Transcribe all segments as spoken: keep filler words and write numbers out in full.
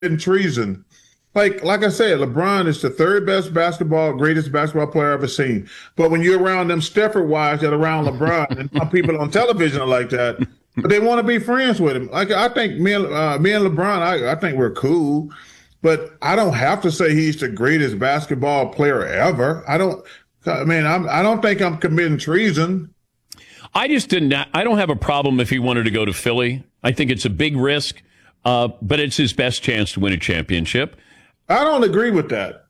committing treason. Like, like I said, LeBron is the third best basketball, greatest basketball player I've ever seen. But when you're around them Stepford wives that are around LeBron, and some people on television are like that, but they want to be friends with him. Like, I think me and, uh, me and LeBron, I, I think we're cool, but I don't have to say he's the greatest basketball player ever. I don't, I mean, I'm, I don't think I'm committing treason. I just didn't, I don't have a problem if he wanted to go to Philly. I think it's a big risk, uh, but it's his best chance to win a championship. I don't agree with that.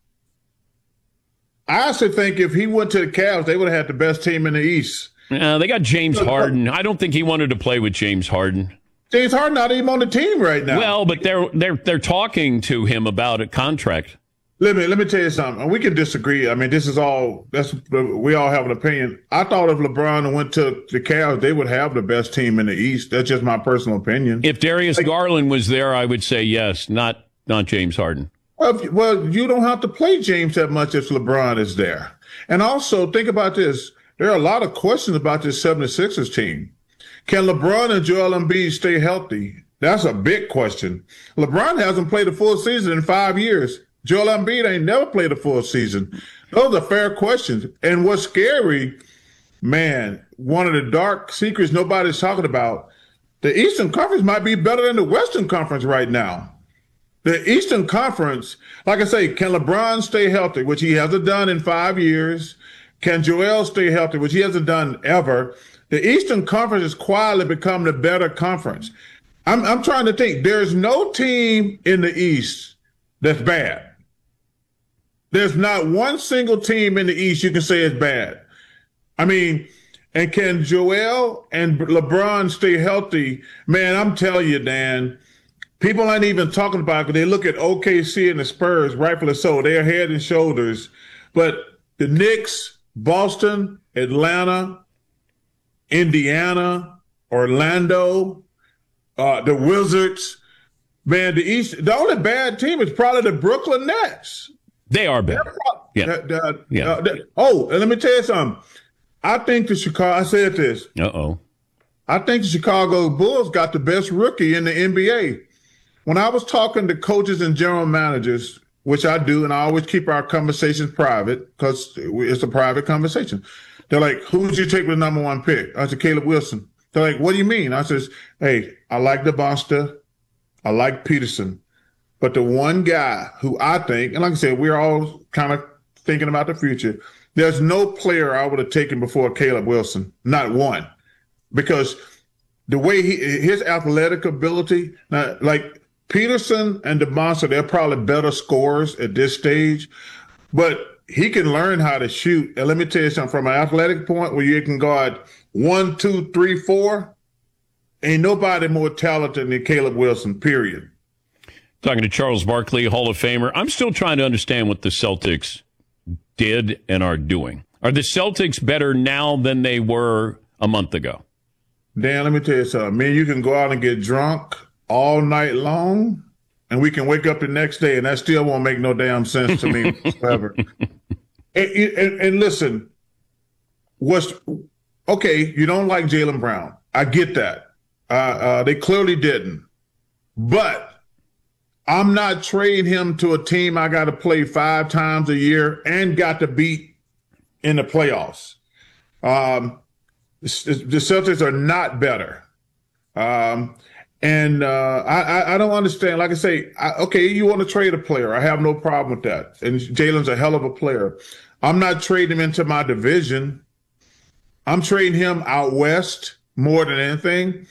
I actually think if he went to the Cavs, they would have had the best team in the East. Uh, they got James Harden. I don't think he wanted to play with James Harden. James Harden not even on the team right now. Well, but they're they're they're talking to him about a contract. Let me let me tell you something. We can disagree. I mean, this is all that's we all have an opinion. I thought if LeBron went to the Cavs, they would have the best team in the East. That's just my personal opinion. If Darius like, Garland was there, I would say yes, not not James Harden. Well, if, well, you don't have to play James that much if LeBron is there. And also, think about this. There are a lot of questions about this seventy-sixers team. Can LeBron and Joel Embiid stay healthy? That's a big question. LeBron hasn't played a full season in five years. Joel Embiid ain't never played a full season. Those are fair questions. And what's scary, man, one of the dark secrets nobody's talking about, the Eastern Conference might be better than the Western Conference right now. The Eastern Conference, like I say, can LeBron stay healthy, which he hasn't done in five years? Can Joel stay healthy, which he hasn't done ever? The Eastern Conference has quietly become the better conference. I'm, I'm trying to think. There's no team in the East that's bad. There's not one single team in the East you can say is bad. I mean, and can Joel and LeBron stay healthy? Man, I'm telling you, Dan, people ain't even talking about it. They look at O K C and the Spurs, rightfully so. They're head and shoulders. But the Knicks, Boston, Atlanta, Indiana, Orlando, uh, the Wizards, man, the East, the only bad team is probably the Brooklyn Nets. They are bad. Yeah. The, the, yeah. Uh, the, oh, and let me tell you something. I think the Chicago, I said this. Uh-oh. I think the Chicago Bulls got the best rookie in the N B A. When I was talking to coaches and general managers, which I do, and I always keep our conversations private because it's a private conversation. They're like, who would you take with the number one pick? I said, Caleb Wilson. They're like, what do you mean? I says, hey, I like DeBosta. I like Peterson. But the one guy who I think, and like I said, we're all kind of thinking about the future. There's no player I would have taken before Caleb Wilson. Not one. Because the way he, his athletic ability, now, like Peterson and DeMonster, they're probably better scorers at this stage, but he can learn how to shoot. And let me tell you something, from an athletic point where you can guard one, two, three, four, ain't nobody more talented than Caleb Wilson, period. Talking to Charles Barkley, Hall of Famer. I'm still trying to understand what the Celtics did and are doing. Are the Celtics better now than they were a month ago? Dan, let me tell you something. Man, you can go out and get drunk all night long, and we can wake up the next day, and that still won't make no damn sense to me whatsoever. and, and, and listen, what's okay, you don't like Jaylen Brown. I get that. Uh, uh, they clearly didn't. But I'm not trading him to a team I got to play five times a year and got to beat in the playoffs. Um, the Celtics are not better. Um, and uh, I, I don't understand. Like I say, I, okay, you want to trade a player. I have no problem with that. And Jaylen's a hell of a player. I'm not trading him into my division. I'm trading him out west more than anything.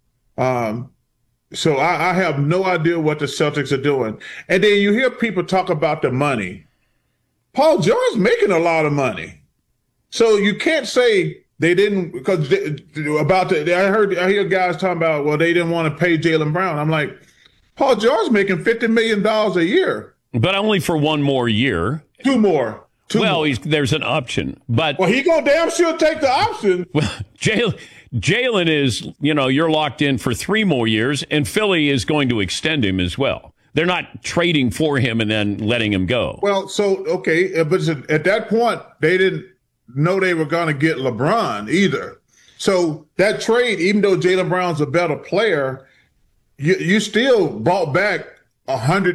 Um, So I, I have no idea what the Celtics are doing. And then you hear people talk about the money. Paul George's making a lot of money. So you can't say they didn't, because they, about the, I heard, I hear guys talking about, well, they didn't want to pay Jaylen Brown. I'm like, Paul George's making fifty million dollars a year. But only for one more year. Two more. Two well, more. He's, there's an option. But well, he gonna damn sure take the option. Well, Jaylen. Jaylen is, you know, you're locked in for three more years, and Philly is going to extend him as well. They're not trading for him and then letting him go. Well, so, okay, but at that point, they didn't know they were going to get LeBron either. So that trade, even though Jaylen Brown's a better player, you, you still bought back a hundred